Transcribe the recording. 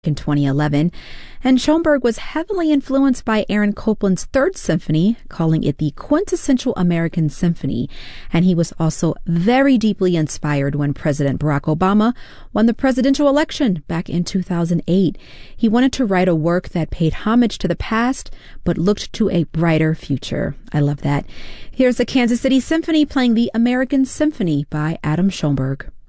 in 2011, and Schoenberg was heavily influenced by Aaron Copland's Third Symphony, calling it the quintessential American symphony, and he was also very deeply inspired when President Barack Obama won the presidential election back in 2008. He wanted to write a work that paid homage to the past, but looked to a brighter future. I love that. Here's the Kansas City Symphony playing the American Symphony by Adam Schoenberg.